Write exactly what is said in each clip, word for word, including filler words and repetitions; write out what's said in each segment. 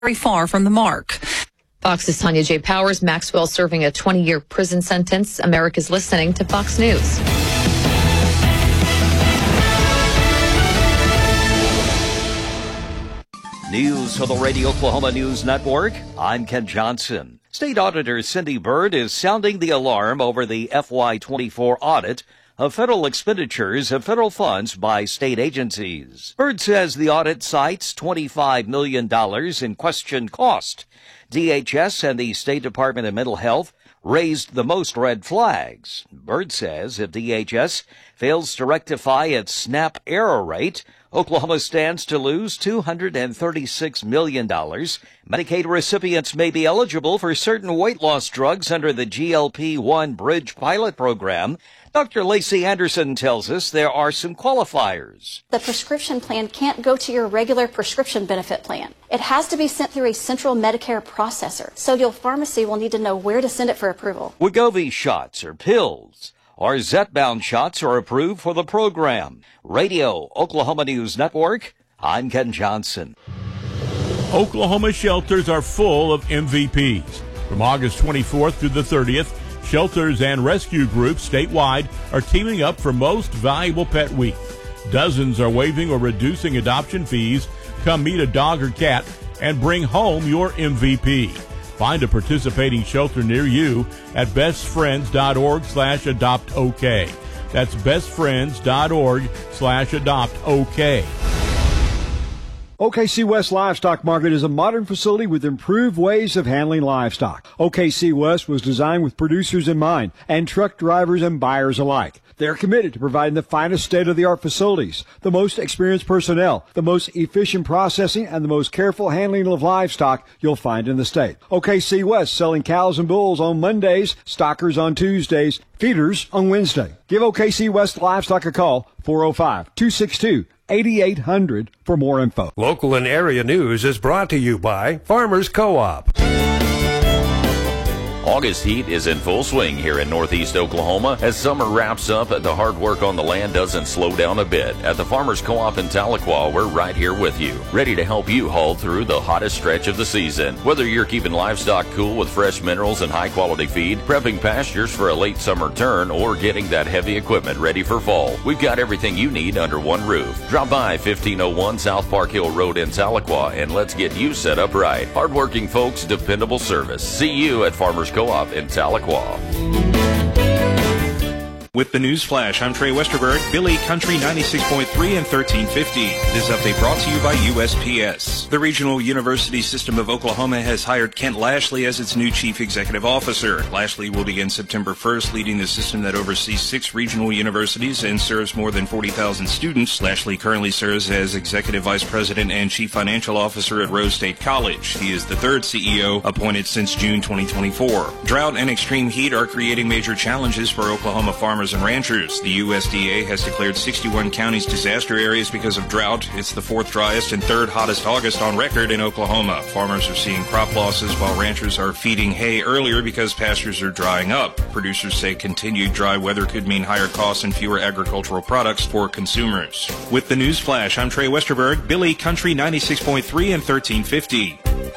very far from the mark. Fox's Tanya J. Powers. Maxwell serving a twenty-year prison sentence. America's listening to Fox News. News for the Radio Oklahoma News Network. I'm Ken Johnson. State Auditor Cindy Byrd is sounding the alarm over the F Y twenty-four audit of federal expenditures of federal funds by state agencies. Byrd says the audit cites twenty-five million dollars in questioned cost. D H S and the State Department of Mental Health raised the most red flags. Byrd says if D H S fails to rectify its SNAP error rate, Oklahoma stands to lose two hundred thirty-six million dollars. Medicaid recipients may be eligible for certain weight loss drugs under the G L P one Bridge pilot program. Doctor Lacey Anderson tells us there are some qualifiers. The prescription plan can't go to your regular prescription benefit plan. It has to be sent through a central Medicare processor, so your pharmacy will need to know where to send it for approval. Wegovy shots or pills or Zepbound shots are approved for the program. Radio Oklahoma News Network, I'm Ken Johnson. Oklahoma shelters are full of M V Ps. From August twenty-fourth through the thirtieth, shelters and rescue groups statewide are teaming up for Most Valuable Pet Week. Dozens are waiving or reducing adoption fees. Come meet a dog or cat and bring home your M V P. Find a participating shelter near you at bestfriends.org slash adopt OK. That's bestfriends.org slash adopt OK. O K C West Livestock Market is a modern facility with improved ways of handling livestock. O K C West was designed with producers in mind and truck drivers and buyers alike. They're committed to providing the finest state-of-the-art facilities, the most experienced personnel, the most efficient processing, and the most careful handling of livestock you'll find in the state. O K C West selling cows and bulls on Mondays, stockers on Tuesdays, feeders on Wednesday. Give O K C West Livestock a call, four oh five, two six two, eighty-eight hundred for more info. Local and area news is brought to you by Farmers Co-op. August heat is in full swing here in Northeast Oklahoma. As summer wraps up, the hard work on the land doesn't slow down a bit. At the Farmers Co-op in Tahlequah, we're right here with you, ready to help you haul through the hottest stretch of the season. Whether you're keeping livestock cool with fresh minerals and high-quality feed, prepping pastures for a late summer turn, or getting that heavy equipment ready for fall, we've got everything you need under one roof. Drop by fifteen oh one South Park Hill Road in Tahlequah and let's get you set up right. Hardworking folks, dependable service. See you at Farmers Co-op in Tahlequah. With the News Flash, I'm Trey Westerberg, Billy Country ninety-six point three and thirteen fifty. This update brought to you by U S P S. The Regional University System of Oklahoma has hired Kent Lashley as its new Chief Executive Officer. Lashley will begin September first, leading the system that oversees six regional universities and serves more than forty thousand students. Lashley currently serves as Executive Vice President and Chief Financial Officer at Rose State College. He is the third C E O appointed since June twenty twenty-four. Drought and extreme heat are creating major challenges for Oklahoma farmers and ranchers. The U S D A has declared sixty-one counties disaster areas because of drought. It's the fourth driest and third hottest August on record in Oklahoma. Farmers are seeing crop losses while ranchers are feeding hay earlier because pastures are drying up. Producers say continued dry weather could mean higher costs and fewer agricultural products for consumers. With the News Flash, I'm Trey Westerberg, Billy Country ninety-six point three and thirteen fifty.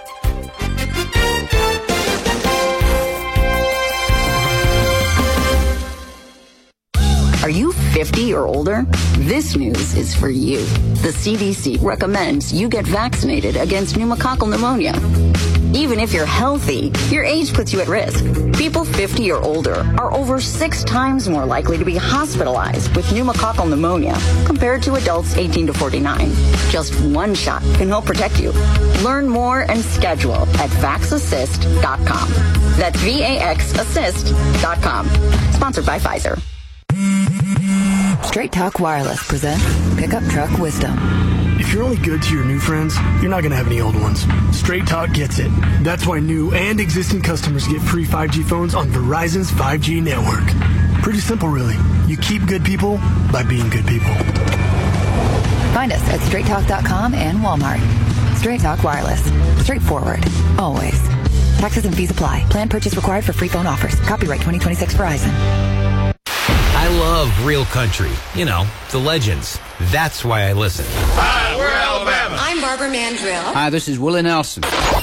Are you fifty or older? This news is for you. The C D C recommends you get vaccinated against pneumococcal pneumonia. Even if you're healthy, your age puts you at risk. People fifty or older are over six times more likely to be hospitalized with pneumococcal pneumonia compared to adults eighteen to forty-nine. Just one shot can help protect you. Learn more and schedule at vax assist dot com. That's V A X assist dot com. Sponsored by Pfizer. Straight Talk Wireless presents Pickup Truck Wisdom. If you're only good to your new friends, you're not going to have any old ones. Straight Talk gets it. That's why new and existing customers get free five G phones on Verizon's five G network. Pretty simple, really. You keep good people by being good people. Find us at straight talk dot com and Walmart. Straight Talk Wireless. Straightforward. Always. Taxes and fees apply. Plan purchase required for free phone offers. Copyright twenty twenty-six Verizon. I love real country. You know, the legends. That's why I listen. Hi, we're Alabama. I'm Barbara. Harbor Mandrill. Hi, this is Willie Nelson.